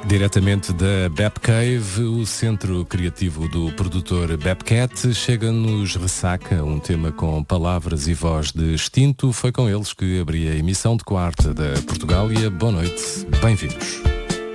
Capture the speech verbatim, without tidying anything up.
Diretamente da Bapcave, o centro criativo do produtor Bapcat, chega-nos Ressaca, um tema com palavras e voz de extinto. Foi com eles que abri a emissão de quarta da Portugália. Boa noite, bem-vindos.